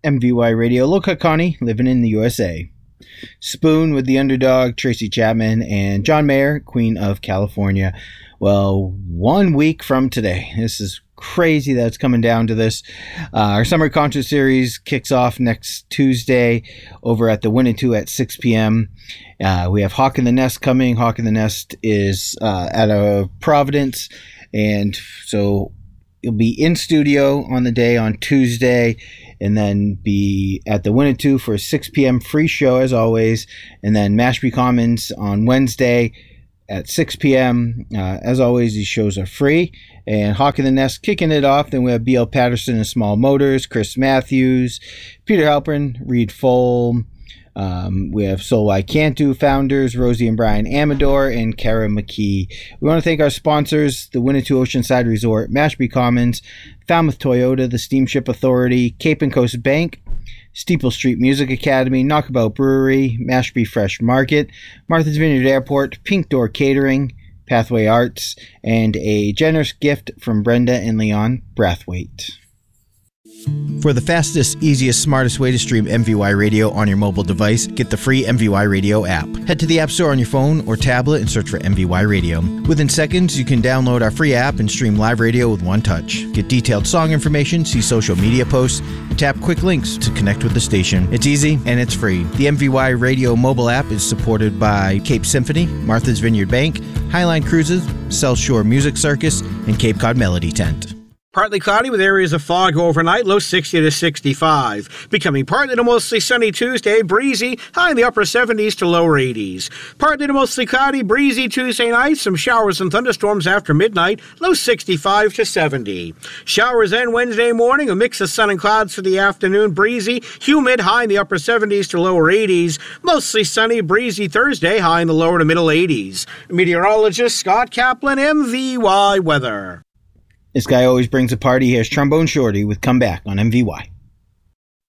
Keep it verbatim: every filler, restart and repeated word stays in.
M V Y Radio, Loka Connie, living in the U S A. Spoon with the Underdog, Tracy Chapman, and John Mayer, Queen of California. Well, one week from today. This is crazy that it's coming down to this. Uh, our summer concert series kicks off next Tuesday over at the Winnetou at six p.m. Uh, we have Hawk in the Nest coming. Hawk in the Nest is uh, at a Providence, and so you'll be in studio on the day on Tuesday, and then be at the Winnetou for a six p.m. free show as always, and then Mashpee Commons on Wednesday at six p.m. Uh, as always, these shows are free. And Hawk in the Nest kicking it off. Then we have B L Patterson and Small Motors, Chris Matthews, Peter Halpern, Reed Fole. Um, we have So I Can't Do founders, Rosie and Brian Amador, and Kara McKee. We want to thank our sponsors, the Winnetou Oceanside Resort, Mashpee Commons, Falmouth Toyota, the Steamship Authority, Cape and Coast Bank, Steeple Street Music Academy, Knockabout Brewery, Mashpee Fresh Market, Martha's Vineyard Airport, Pink Door Catering, Pathway Arts, and a generous gift from Brenda and Leon Brathwaite. For the fastest, easiest, smartest way to stream M V Y Radio on your mobile device, get the free M V Y Radio app. Head to the App Store on your phone or tablet and search for M V Y Radio. Within seconds, you can download our free app and stream live radio with one touch. Get detailed song information, see social media posts, and tap quick links to connect with the station. It's easy and it's free. The M V Y Radio mobile app is supported by Cape Symphony, Martha's Vineyard Bank, Highline Cruises, South Shore Music Circus, and Cape Cod Melody Tent. Partly cloudy with areas of fog overnight, low sixty to sixty-five. Becoming partly to mostly sunny Tuesday, breezy, high in the upper seventies to lower eighties. Partly to mostly cloudy, breezy Tuesday night, some showers and thunderstorms after midnight, low sixty-five to seventy. Showers then Wednesday morning, a mix of sun and clouds for the afternoon, breezy, humid, high in the upper seventies to lower eighties. Mostly sunny, breezy Thursday, high in the lower to middle eighties. Meteorologist Scott Kaplan, M V Y Weather. This guy always brings a party. Here's Trombone Shorty with Come Back on M V Y.